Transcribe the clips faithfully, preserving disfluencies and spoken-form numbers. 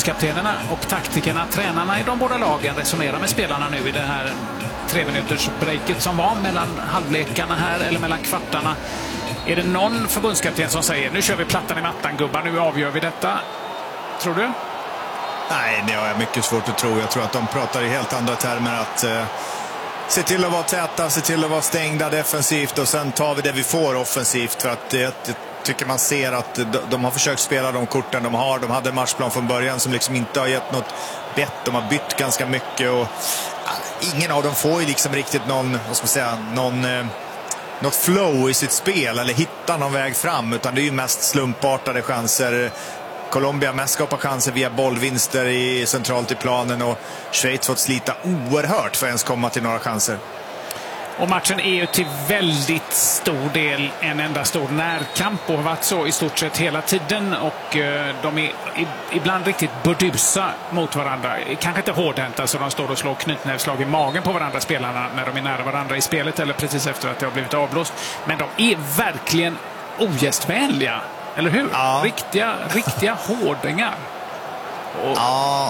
förbundskaptenerna och taktikerna, tränarna i de båda lagen resonerar med spelarna nu i det här tre minuters breaket som var mellan halvlekarna här, eller mellan kvartarna. Är det någon förbundskapten som säger nu kör vi plattan i mattan gubbar, nu avgör vi detta? Tror du? Nej, det har jag mycket svårt att tro. Jag tror att de pratar i helt andra termer, att eh, se till att vara täta, se till att vara stängda defensivt och sen tar vi det vi får offensivt. För att jag tycker man ser att de, de har försökt spela de korten de har. De hade en matchplan från början som liksom inte har gett något bett. De har bytt ganska mycket och äh, ingen av dem får ju liksom riktigt någon, vad ska man säga, någon... Eh, något flow i sitt spel eller hitta någon väg fram, utan det är ju mest slumpartade chanser. Colombia mest skapar chanser via bollvinster i centralt i planen och Schweiz fått slita oerhört för att ens komma till några chanser. Och matchen är ju till väldigt stor del en enda stor närkamp och har varit så i stort sett hela tiden, och eh, de är ibland riktigt burdusa mot varandra. Kanske inte hårdhänta så de står och slår knytnävslag i magen på varandra, spelarna, när de är nära varandra i spelet eller precis efter att det har blivit avblåst. Men de är verkligen ogästvänliga, eller hur? Ja. Riktiga, riktiga hårdingar. Och... Ja.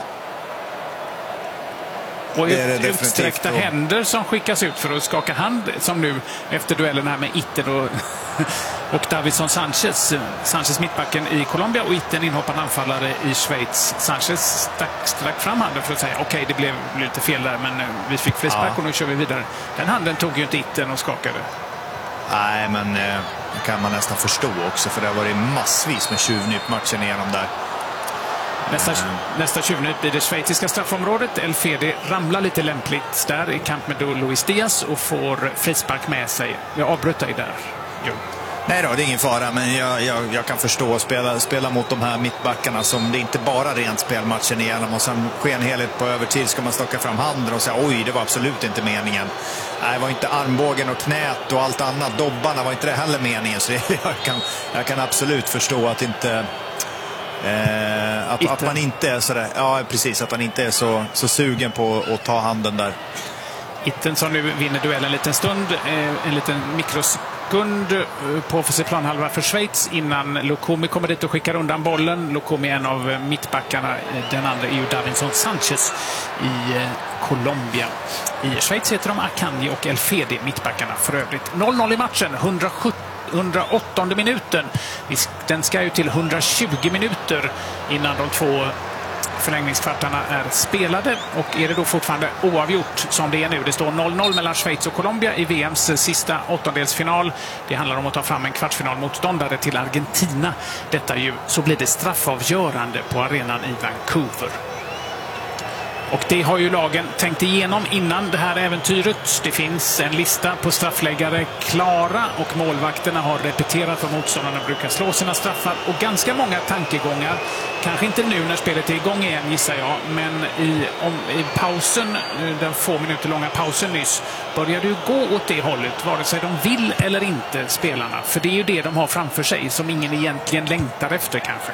Och utsträckta händer som skickas ut för att skaka hand, som nu efter duellen här med Itten och, och Davinson Sanchez. Sanchez mittbacken i Colombia och Itten inhoppande anfallare i Schweiz. Sanchez stack, stack fram handen för att säga okej, okay, det blev lite fel där, men vi fick frispark ja. Och nu kör vi vidare. Den handen tog ju inte Itten och skakade. Nej, men eh, kan man nästan förstå också, för det har varit massvis med tjuvnyp matchen igenom där. Nästa, nästa tjuvnyp blir det schweiziska straffområdet. El Fede ramlar lite lämpligt där i kamp med Luis Diaz och får frispark med sig. Jag avbröt dig där. Jo. Nej då, det är ingen fara, men jag, jag, jag kan förstå att spela, spela mot de här mittbackarna som det inte bara rent spelmatchen igenom och sen sker en helhet på övertid, ska man stocka fram handen och säga oj, det var absolut inte meningen. Nej, det var inte armbågen och knät och allt annat. Dobbarna var inte det heller meningen, så det, jag, kan, jag kan absolut förstå att inte... Eh, att, att man inte är så där, ja precis, att han inte är så, så sugen på att ta handen där. Itten som nu vinner duellen en liten stund, eh, en liten mikrosekund på offensiv planhalva för Schweiz innan Lukumi kommer dit och skickar undan bollen. Lukumi är en av mittbackarna, den andra är ju Davinson Sanchez i eh, Colombia. I Schweiz heter de Akanji och El Fede, mittbackarna för övrigt. noll noll i matchen, hundrasjuttio hundraåttonde minuten. Den ska ju till hundratjugo minuter innan de två förlängningskvartarna är spelade, och är det då fortfarande oavgjort som det är nu. Det står noll noll mellan Schweiz och Colombia i V M:s sista åttondelsfinal. Det handlar om att ta fram en kvartsfinalmotståndare till Argentina. Detta ju, så blir det straffavgörande på arenan i Vancouver. Och det har ju lagen tänkt igenom innan det här äventyret. Det finns en lista på straffläggare klara och målvakterna har repeterat vad motståndarna brukar slå sina straffar. Och ganska många tankegångar, kanske inte nu när spelet är igång igen gissar jag, men i, om, i pausen, den få minuter långa pausen nyss, börjar det ju gå åt det hållet, vare sig de vill eller inte, spelarna. För det är ju det de har framför sig som ingen egentligen längtar efter kanske.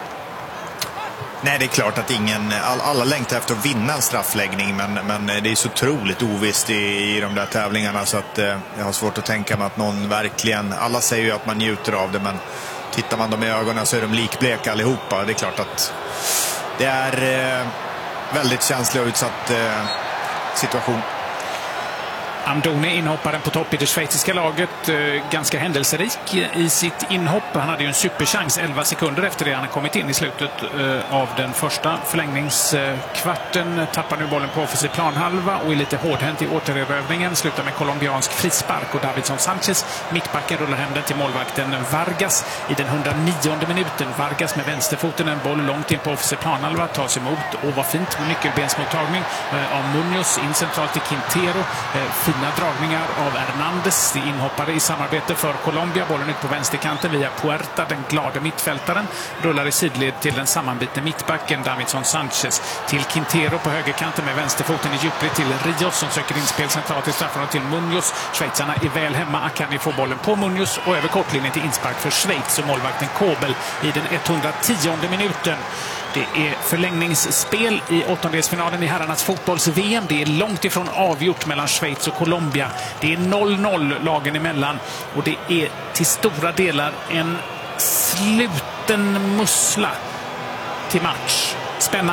Nej, det är klart att ingen, all, alla längtar efter att vinna en straffläggning, men, men det är så otroligt ovisst i, i de där tävlingarna så att eh, jag har svårt att tänka mig att någon verkligen, alla säger ju att man njuter av det, men tittar man dem i ögonen så är de likbleka allihopa. Det är klart att det är eh, väldigt känslig och utsatt eh, situation. Amdouni, inhopparen på topp i det schweiziska laget, ganska händelserik i sitt inhopp. Han hade ju en superchans elva sekunder efter det han kommit in i slutet av den första förlängningskvarten. Tappar nu bollen på offensiv planhalva och är lite hårdhänt i återerövringen. Slutar med colombiansk frispark och Davinson Sanchez, mittbacken, rullar hem den till målvakten Vargas i den hundranionde minuten. Vargas med vänsterfoten, en boll långt in på offensiv planhalva, tas emot och var fint med nyckelbensmottagning av Munoz in centralt till Quintero. Fina dragningar av Hernandez, inhoppare i samarbete för Colombia. Bollen ut på vänsterkanten via Puerta, den glade mittfältaren. Rullar i sidled till den sammanbitne mittbacken Davinson Sanchez. Till Quintero på högerkanten med vänsterfoten i djupled till Rios som söker inspel centralt i straffen och till Munoz. Schweizarna är väl hemma. Akanji får bollen på Munoz och över kortlinjen till inspark för Schweiz och målvakten Kobel i den etthundrationde minuten. Det är förlängningsspel i åttondelsfinalen i herrarnas fotbolls-V M. Det är långt ifrån avgjort mellan Schweiz och Colombia. Det är noll noll lagen emellan och det är till stora delar en sluten mussla till match. Spännande.